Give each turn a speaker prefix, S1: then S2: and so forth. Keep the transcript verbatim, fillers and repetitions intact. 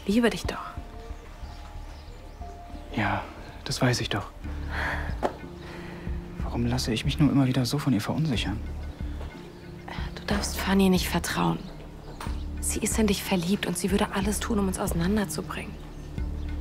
S1: liebe dich doch.
S2: Ja, das weiß ich doch. Warum lasse ich mich nur immer wieder so von ihr verunsichern?
S1: Du darfst Fanny nicht vertrauen. Sie ist in dich verliebt und sie würde alles tun, um uns auseinanderzubringen.